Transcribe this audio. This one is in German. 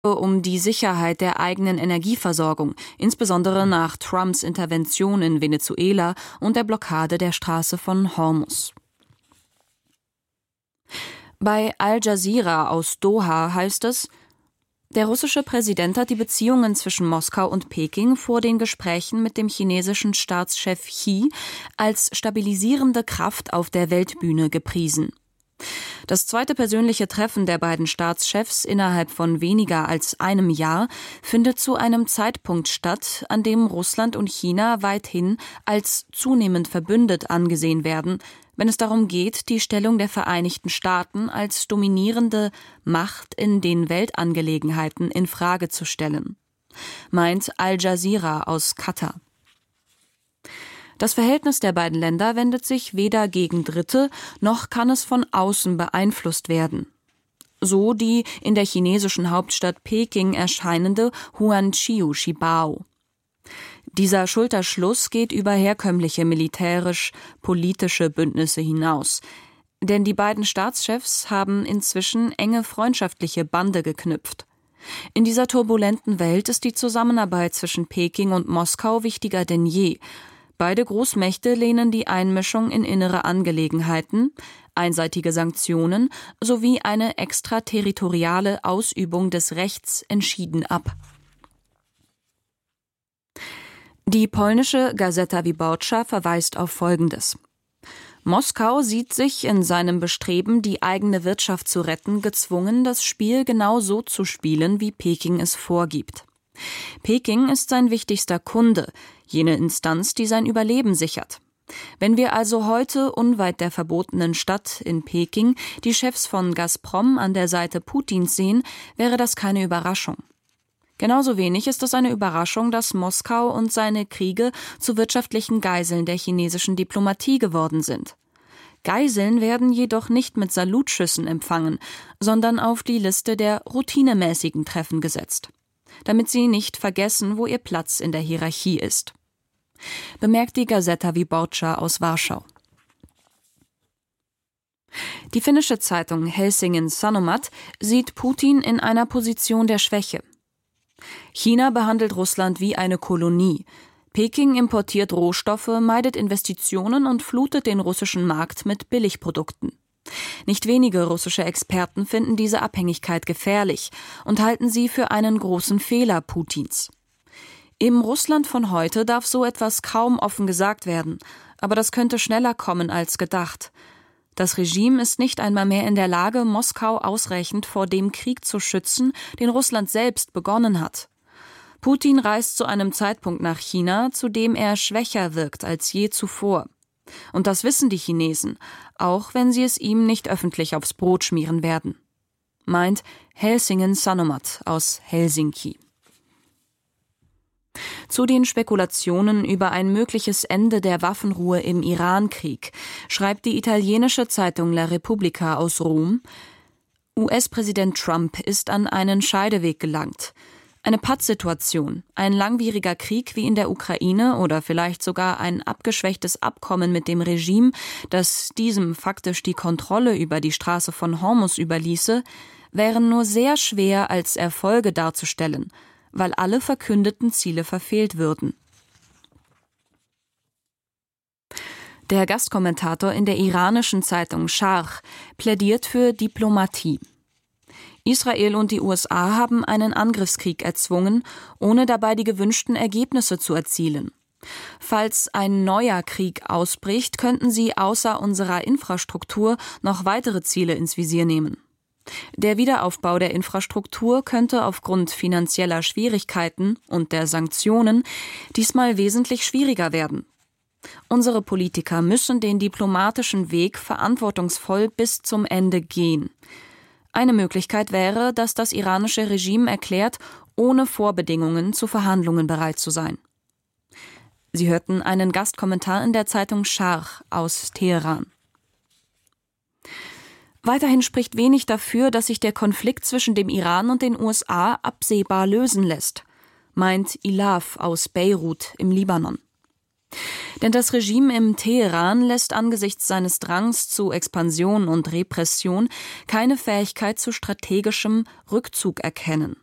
um die Sicherheit der eigenen Energieversorgung, insbesondere nach Trumps Intervention in Venezuela und der Blockade der Straße von Hormuz. Bei Al Jazeera aus Doha heißt es, der russische Präsident hat die Beziehungen zwischen Moskau und Peking vor den Gesprächen mit dem chinesischen Staatschef Xi als stabilisierende Kraft auf der Weltbühne gepriesen. Das zweite persönliche Treffen der beiden Staatschefs innerhalb von weniger als einem Jahr findet zu einem Zeitpunkt statt, an dem Russland und China weithin als zunehmend verbündet angesehen werden, wenn es darum geht, die Stellung der Vereinigten Staaten als dominierende Macht in den Weltangelegenheiten in Frage zu stellen, meint Al Jazeera aus Katar. Das Verhältnis der beiden Länder wendet sich weder gegen Dritte, noch kann es von außen beeinflusst werden. So die in der chinesischen Hauptstadt Peking erscheinende Huanqiu-Shibao. Dieser Schulterschluss geht über herkömmliche militärisch-politische Bündnisse hinaus. Denn die beiden Staatschefs haben inzwischen enge freundschaftliche Bande geknüpft. In dieser turbulenten Welt ist die Zusammenarbeit zwischen Peking und Moskau wichtiger denn je. Beide Großmächte lehnen die Einmischung in innere Angelegenheiten, einseitige Sanktionen sowie eine extraterritoriale Ausübung des Rechts entschieden ab. Die polnische Gazeta Wyborcza verweist auf Folgendes. Moskau sieht sich in seinem Bestreben, die eigene Wirtschaft zu retten, gezwungen, das Spiel genau so zu spielen, wie Peking es vorgibt. Peking ist sein wichtigster Kunde, jene Instanz, die sein Überleben sichert. Wenn wir also heute unweit der verbotenen Stadt in Peking die Chefs von Gazprom an der Seite Putins sehen, wäre das keine Überraschung. Genauso wenig ist es eine Überraschung, dass Moskau und seine Kriege zu wirtschaftlichen Geiseln der chinesischen Diplomatie geworden sind. Geiseln werden jedoch nicht mit Salutschüssen empfangen, sondern auf die Liste der routinemäßigen Treffen gesetzt, damit sie nicht vergessen, wo ihr Platz in der Hierarchie ist. Bemerkt die Gazeta Wyborcza aus Warschau. Die finnische Zeitung Helsingin Sanomat sieht Putin in einer Position der Schwäche. China behandelt Russland wie eine Kolonie. Peking importiert Rohstoffe, meidet Investitionen und flutet den russischen Markt mit Billigprodukten. Nicht wenige russische Experten finden diese Abhängigkeit gefährlich und halten sie für einen großen Fehler Putins. Im Russland von heute darf so etwas kaum offen gesagt werden, aber das könnte schneller kommen als gedacht. Das Regime ist nicht einmal mehr in der Lage, Moskau ausreichend vor dem Krieg zu schützen, den Russland selbst begonnen hat. Putin reist zu einem Zeitpunkt nach China, zu dem er schwächer wirkt als je zuvor. Und das wissen die Chinesen, auch wenn sie es ihm nicht öffentlich aufs Brot schmieren werden. Meint Helsingin Sanomat aus Helsinki. Zu den Spekulationen über ein mögliches Ende der Waffenruhe im Irankrieg schreibt die italienische Zeitung La Repubblica aus Rom: US-Präsident Trump ist an einen Scheideweg gelangt. Eine Pattsituation, ein langwieriger Krieg wie in der Ukraine oder vielleicht sogar ein abgeschwächtes Abkommen mit dem Regime, das diesem faktisch die Kontrolle über die Straße von Hormuz überließe, wären nur sehr schwer als Erfolge darzustellen, weil alle verkündeten Ziele verfehlt würden. Der Gastkommentator in der iranischen Zeitung Scharq plädiert für Diplomatie. Israel und die USA haben einen Angriffskrieg erzwungen, ohne dabei die gewünschten Ergebnisse zu erzielen. Falls ein neuer Krieg ausbricht, könnten sie außer unserer Infrastruktur noch weitere Ziele ins Visier nehmen. Der Wiederaufbau der Infrastruktur könnte aufgrund finanzieller Schwierigkeiten und der Sanktionen diesmal wesentlich schwieriger werden. Unsere Politiker müssen den diplomatischen Weg verantwortungsvoll bis zum Ende gehen. Eine Möglichkeit wäre, dass das iranische Regime erklärt, ohne Vorbedingungen zu Verhandlungen bereit zu sein. Sie hörten einen Gastkommentar in der Zeitung Scharq aus Teheran. Weiterhin spricht wenig dafür, dass sich der Konflikt zwischen dem Iran und den USA absehbar lösen lässt, meint Ilaf aus Beirut im Libanon. Denn das Regime im Teheran lässt angesichts seines Drangs zu Expansion und Repression keine Fähigkeit zu strategischem Rückzug erkennen.